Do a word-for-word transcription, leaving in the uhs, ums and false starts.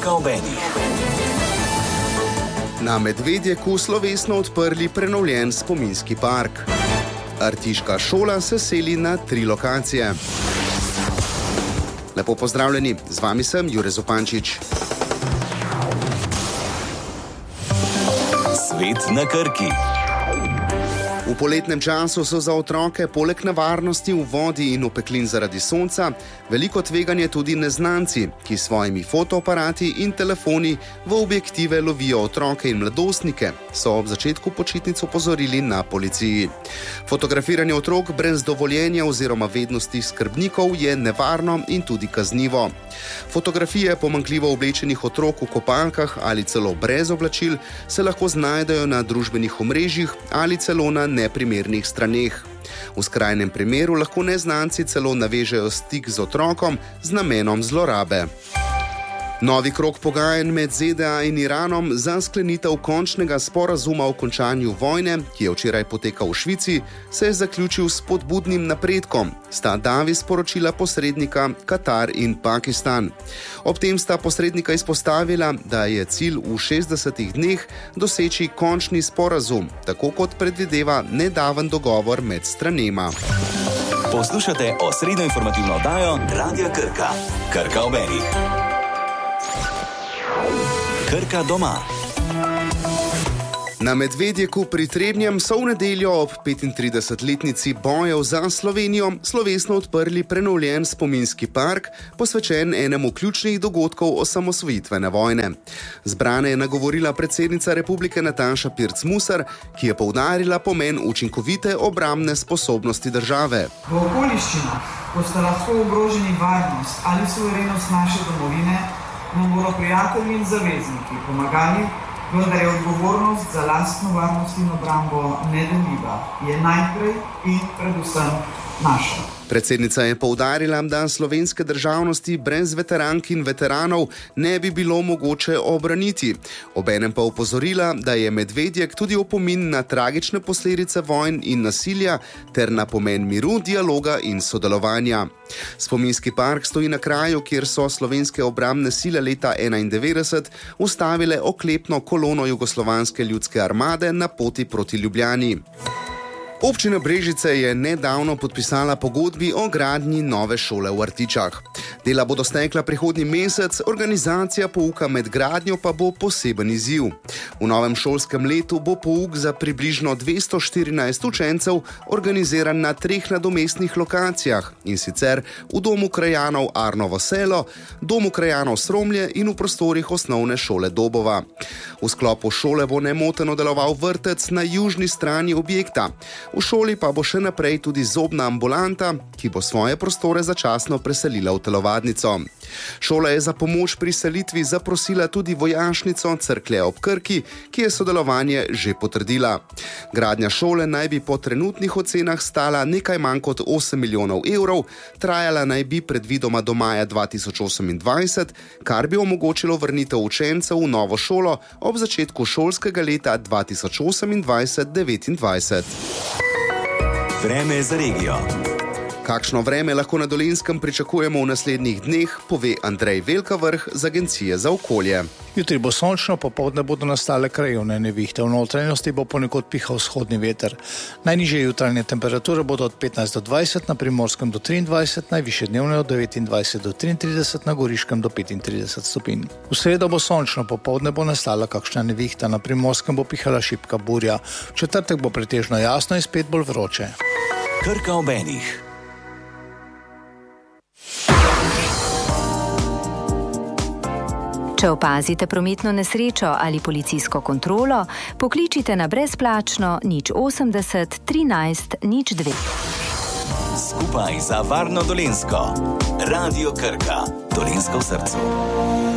Krka ob enih. Na Medvedjeku slovesno odprli prenovljen spominski park. Artiška šola se seli na tri lokacije. Lepo pozdravljeni, z vami sem Jure Zupančič. Svet na Krki. V poletnem času so za otroke poleg nevarnosti v vodi in opeklin zaradi sonca veliko tveganje tudi neznanci, ki s svojimi fotoaparati in telefoni v objektive lovijo otroke in mladostnike, so ob začetku počitnic opozorili na policiji. Fotografiranje otrok brez dovoljenja oziroma vednosti skrbnikov je nevarno in tudi kaznivo. Fotografije pomanjkljivo oblečenih otrok v kopalkah ali celo brez oblačil se lahko znajdejo na družbenih omrežjih ali celo na neprimernih straneh. V skrajnem primeru lahko neznanci celo navežejo stik z otrokom z namenom zlorabe. Novi krog pogajanj med Z D A in Iranom za sklenitev končnega sporazuma o končanju vojne, ki je včeraj potekal v Švici, se je zaključil s spodbudnim napredkom, sta davi sporočila posrednika Katar in Pakistan. Ob tem sta posrednika izpostavila, da je cilj v šestdesetih dneh doseči končni sporazum, tako kot predvideva nedaven dogovor med stranema. Poslušate osrednjo informativno oddajo Radia Krka. Krka ob enih. Krka doma. Na Medvedjeku pri Trebnjem so v nedeljo ob petintridesetletnici bojev za Slovenijo slovesno odprli prenovljen spominski park, posvečen enemu ključnih dogodkov osamosvojitvene vojne. Zbrane je nagovorila predsednica Republike Nataša Pirc Musar, ki je poudarila pomen učinkovite obrambne sposobnosti države. V okoliščinah, ko sta lahko ogroženi varnost ali suverenost naše domovine, nam bodo prijatelji in zavezniki pomagali, vendar je odgovornost za lastno varnost in obrambo nedeljiva, je najprej in predvsem naša. Predsednica je poudarila, da slovenske državnosti brez veterank in veteranov ne bi bilo mogoče obraniti. Obenem pa opozorila, da je Medvedjek tudi opomin na tragične posledice vojn in nasilja ter na pomen miru, dialoga in sodelovanja. Spominski park stoji na kraju, kjer so slovenske obrambne sile leta enaindevetdeset ustavile oklepno kolono Jugoslovanske ljudske armade na poti proti Ljubljani. Občina Brežice je nedavno podpisala pogodbi o gradnji nove šole v Artičah. Dela bodo stekla prihodnji mesec, organizacija pouka med gradnjo pa bo poseben izziv. V novem šolskem letu bo pouk za približno dvesto štirinajst učencev organiziran na treh nadomestnih lokacijah, in sicer v Domu krajanov Arnovo selo, Domu krajanov Sromlje in v prostorih osnovne šole Dobova. V sklopu šole bo nemoteno deloval vrtec na južni strani objekta. V šoli pa bo še naprej tudi zobna ambulanta, ki bo svoje prostore začasno preselila v telovadnico. Šola je za pomoč pri selitvi zaprosila tudi vojašnico Cerklje ob Krki, ki je sodelovanje že potrdila. Gradnja šole naj bi po trenutnih ocenah stala nekaj manj kot osem milijonov evrov, trajala naj bi predvidoma do maja dva tisoč osemindvajset, kar bi omogočilo vrnitev učencev v novo šolo ob začetku šolskega leta dva tisoč osemindvajset devetindvajset. Vreme za regijo. Kakšno vreme lahko na Dolenjskem pričakujemo v naslednjih dneh, pove Andrej Velkavrh z Agencije za okolje. Jutri bo sončno, popoldne bodo nastale krajevne nevihte. V notranjosti bo ponekod pihal vzhodni veter. Najnižje jutranje temperature bodo od petnajst do dvajset, na Primorskem do triindvajset, najvišje dnevne od devetindvajset do triintrideset, na Goriškem do petintrideset stopinj. V sredo bo sončno, popoldne bo nastala kakšna nevihta, na Primorskem bo pihala šibka burja. V četrtek bo pretežno jasno in spet bolj vroče. Krka ob enih. Če opazite prometno nesrečo ali policijsko kontrolo, pokličite na brezplačno nič osemdeset trinajst nič dve. Skupaj za varno Dolenjsko. Radio Krka. Dolenjsko v srcu.